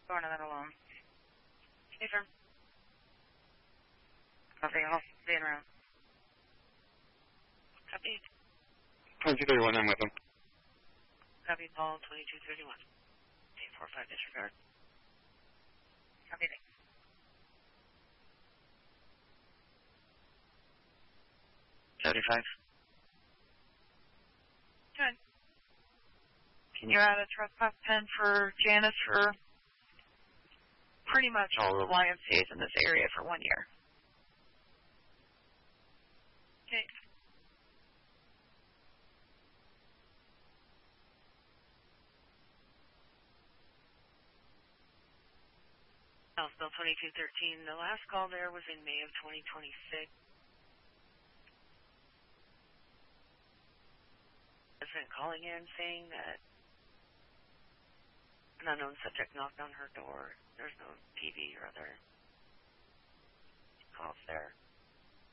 Going to that alone. Hey, sir. Copy. I'll be around. Copy. 2231, I'm with them. Copy, Paul, 2231. 845, disregard. Copy. 75. Good. Can you add a trespass pen for Janice for pretty much all the YMCA's in this area for 1 year? Okay. House Bill 2213. The last call there was in May of 2026. Resident calling in saying that an unknown subject knocked on her door. There's no TV or other